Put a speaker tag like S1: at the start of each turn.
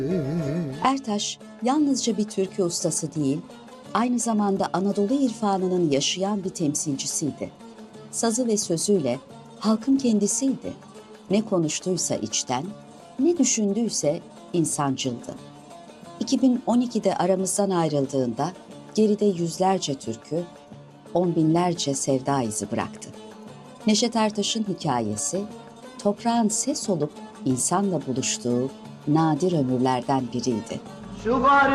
S1: Ertaş yalnızca bir türkü ustası değil, aynı zamanda Anadolu irfanının yaşayan bir temsilcisiydi. Sazı ve sözüyle halkın kendisiydi. Ne konuştuysa içten, ne düşündüyse insancıldı. 2012'de aramızdan ayrıldığında geride yüzlerce türkü, on binlerce sevda izi bıraktı. Neşet Ertaş'ın hikayesi, toprağın ses olup insanla buluştuğu nadir ömürlerden biriydi.